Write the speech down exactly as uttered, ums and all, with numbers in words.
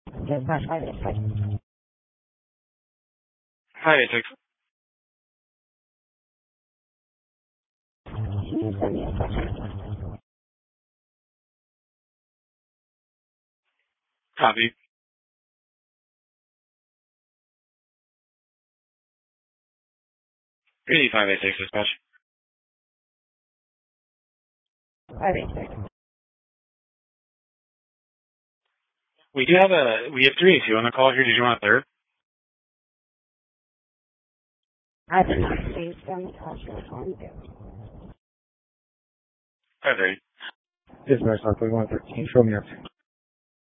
Dispatch five eight six. five eight six. Copy. Really five eight six dispatch. five eight six. We do have a, we have three eight two on the call here. Did you want a third? I did not see some touch on you. five three. Dispatch, Lockwood one thirteen, show me up.